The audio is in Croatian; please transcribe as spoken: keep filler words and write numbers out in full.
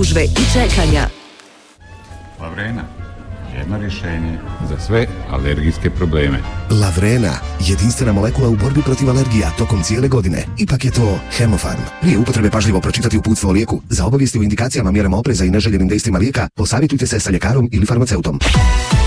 gužve i čekanja. Lavrena, jedno rješenje za sve alergijske probleme. Lavrena, jedinstvena molekula u borbi protiv alergija tokom cijele godine. Ipak je to Hemofarm. Prije upotrebe pažljivo pročitati uputstvo o lijeku. Za obavijesti o indikacijama, mjerama opreza i neželjenim dejstvima lijeka, posavjetujte se sa ljekarom ili farmaceutom.